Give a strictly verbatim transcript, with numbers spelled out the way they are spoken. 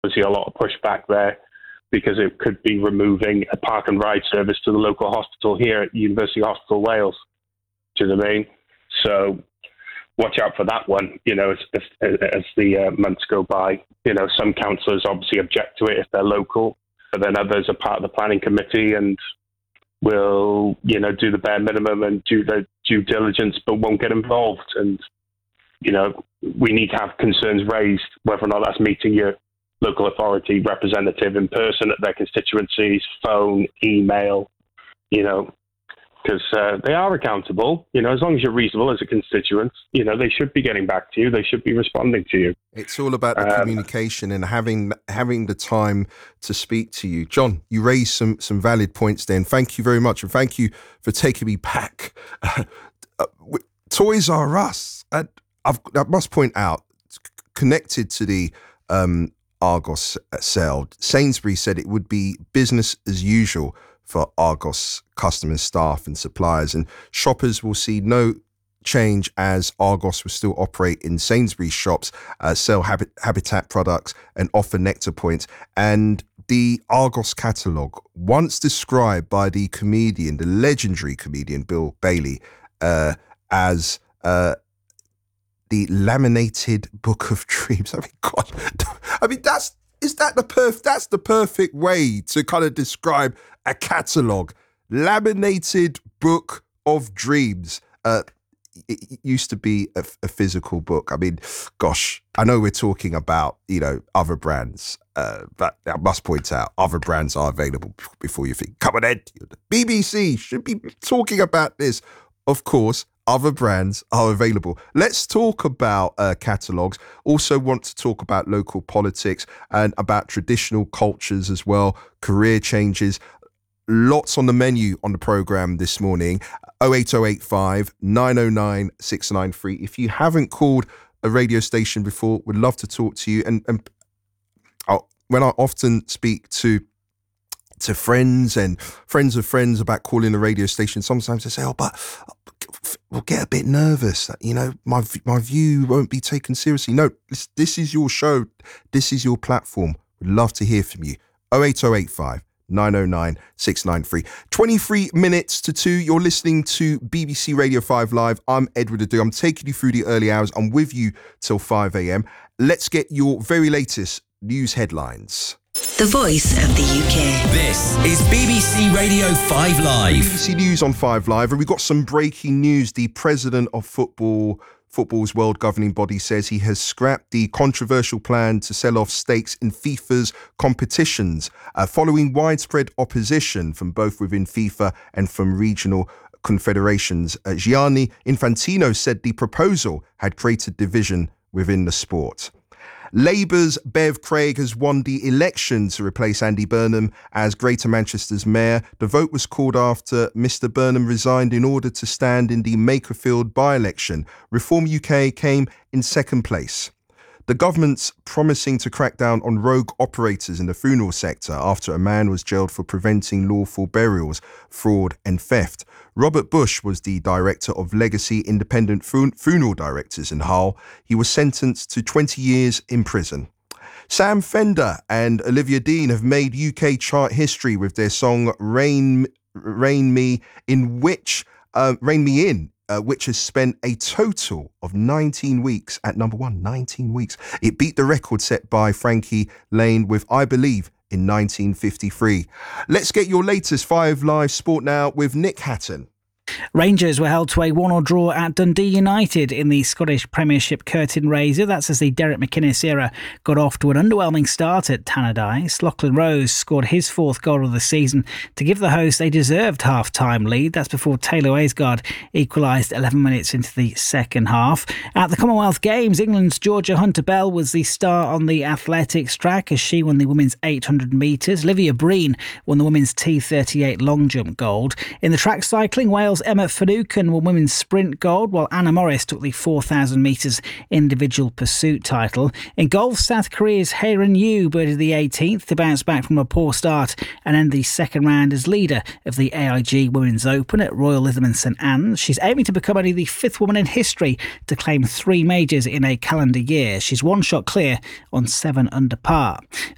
obviously a lot of pushback there because it could be removing a park and ride service to the local hospital here at University Hospital Wales. Do you know what I mean? So watch out for that one, you know, as, as, as the uh, months go by. You know, some councillors obviously object to it if they're local, but then others are part of the planning committee and will, you know, do the bare minimum and do the due diligence, but won't get involved. And, you know, we need to have concerns raised, whether or not that's meeting your local authority representative in person at their constituencies, phone, email, you know, because uh, they are accountable. You know, as long as you're reasonable as a constituent, you know, they should be getting back to you. They should be responding to you. It's all about the um, communication and having having the time to speak to you. John, you raised some some valid points there, and thank you very much. And thank you for taking me back. Uh, uh, Toys R Us, and I've, I must point out, connected to the um, Argos sale, Sainsbury's said it would be business as usual for Argos customers, staff and suppliers, and shoppers will see no change as Argos will still operate in Sainsbury's shops, uh, sell habit, Habitat products and offer Nectar points. And the Argos catalogue, once described by the comedian, the legendary comedian Bill Bailey, uh, as uh, the laminated book of dreams. I mean, God, I mean, that's, is that the perf, that's the perfect way to kind of describe a catalogue. Laminated book of dreams. Uh, it used to be a, a physical book. I mean, gosh, I know we're talking about, you know, other brands, uh, but I must point out other brands are available before you think, come on, Ed, the B B C should be talking about this. Of course, other brands are available. Let's talk about uh, catalogues. Also want to talk about local politics and about traditional cultures as well, career changes. Lots on the menu on the programme this morning. oh eight oh eight five, nine oh nine, six nine three. If you haven't called a radio station before, we'd love to talk to you. And, and I'll, when I often speak to to friends and friends of friends about calling a radio station, sometimes they say, oh, but we'll get a bit nervous. You know, my my view won't be taken seriously. No, this, this is your show. This is your platform. We'd love to hear from you. oh eight oh eight five, nine oh nine, six nine three. twenty-three minutes to two. You're listening to B B C Radio five Live. I'm Edward Adu. I'm taking you through the early hours. I'm with you till five a.m. Let's get your very latest news headlines. The voice of the U K. This is B B C Radio five Live. B B C News on five Live, and we've got some breaking news. The president of football, football's world governing body, says he has scrapped the controversial plan to sell off stakes in FIFA's competitions, uh, following widespread opposition from both within FIFA and from regional confederations. Uh, Gianni Infantino said the proposal had created division within the sport. Labour's Bev Craig has won the election to replace Andy Burnham as Greater Manchester's mayor. The vote was called after Mister Burnham resigned in order to stand in the Makerfield by-election. Reform U K came in second place. The government's promising to crack down on rogue operators in the funeral sector after a man was jailed for preventing lawful burials, fraud and theft. Robert Bush was the director of Legacy Independent Fun- Funeral Directors in Hull. He was sentenced to twenty years in prison. Sam Fender and Olivia Dean have made U K chart history with their song Rain, Rain Me, in which uh, Rain Me In, uh, which has spent a total of nineteen weeks at number one. nineteen weeks. It beat the record set by Frankie Lane with I Believe in nineteen fifty-three. Let's get your latest five Live Sport now with Nick Hatton. Rangers were held to a one-all draw at Dundee United in the Scottish Premiership curtain raiser. That's as the Derek McInnes era got off to an underwhelming start at Tannadice. Lachlan Rose scored his fourth goal of the season to give the hosts a deserved half-time lead. That's before Taylor Aysgard equalised eleven minutes into the second half. At the Commonwealth Games, England's Georgia Hunter-Bell was the star on the athletics track as she won the women's eight hundred metres. Livia Breen won the women's T thirty-eight long jump gold. In the track cycling, Wales' Emma Finucane won women's sprint gold, while Anna Morris took the four thousand metres individual pursuit title. In golf, South Korea's Haerin Yu birded the eighteenth to bounce back from a poor start and end the second round as leader of the A I G Women's Open at Royal Lytham and St Anne's. She's aiming to become only the fifth woman in history to claim three majors in a calendar year. She's one shot clear on seven under par.